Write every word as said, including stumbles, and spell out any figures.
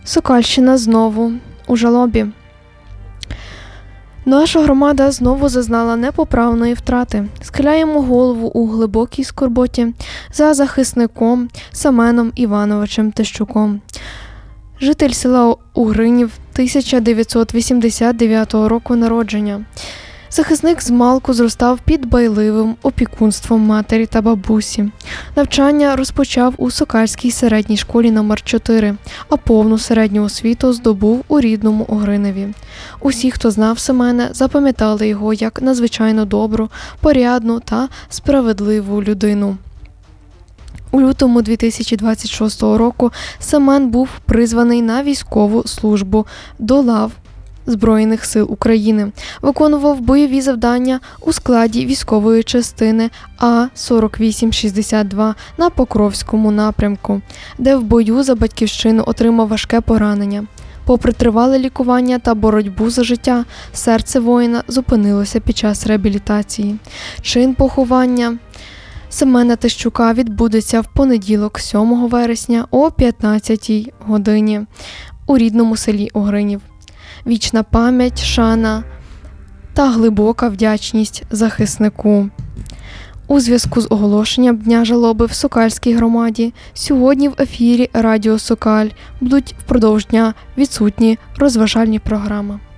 Сокальщина знову у жалобі. Наша громада знову зазнала непоправної втрати. Схиляємо голову у глибокій скорботі за захисником Семеном Івановичем Тищуком. Житель села Угринів, тисяча дев'ятсот вісімдесят дев'ятого року народження. Захисник змалку зростав під дбайливим опікунством матері та бабусі. Навчання розпочав у Сокальській середній школі номер чотири, а повну середню освіту здобув у рідному Угриневі. Усі, хто знав Семена, запам'ятали його як надзвичайно добру, порядну та справедливу людину. У лютому дві тисячі двадцять шостого року Семен був призваний на військову службу до лав Збройних сил України. Виконував бойові завдання у складі військової частини А сорок вісім шістдесят два на Покровському напрямку, де в бою за батьківщину отримав важке поранення. Попри тривале лікування та боротьбу за життя, серце воїна зупинилося під час реабілітації. Чин поховання Семена Тищука відбудеться в понеділок, сьомого вересня о п'ятнадцятій годині у рідному селі Угринів. Вічна пам'ять, шана та глибока вдячність захиснику. У зв'язку з оголошенням Дня жалоби в Сокальській громаді сьогодні в ефірі Радіо Сокаль будуть впродовж дня відсутні розважальні програми.